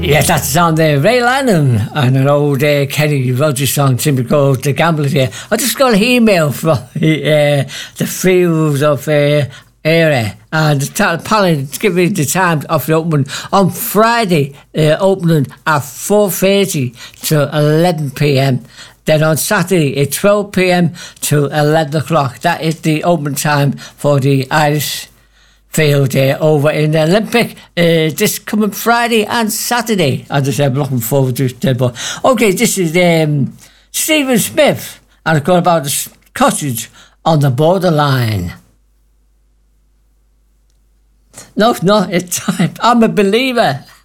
Yeah, that's the song there. Ray Lanham and an old Kenny Rogers song simply called The Gambler here. I just got an email from the Fields of Area, and apparently it's giving me the time of the opening on Friday, opening at 4:30 to 11 p.m. Then on Saturday it's 12 p.m. to 11 o'clock. That is the open time for the Irish Field over in the Olympic this coming Friday and Saturday. As I said, I'm looking forward to it. But okay, this is Stephen Smith, and it's got about the cottage on the borderline. No, it's time. I'm a believer.